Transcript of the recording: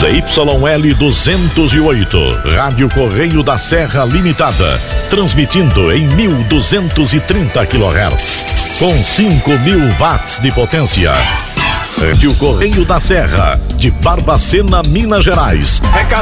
ZYL 208, Rádio Correio da Serra Limitada, transmitindo em 1230 kHz, com 5.000 watts de potência. Rádio Correio da Serra, de Barbacena, Minas Gerais.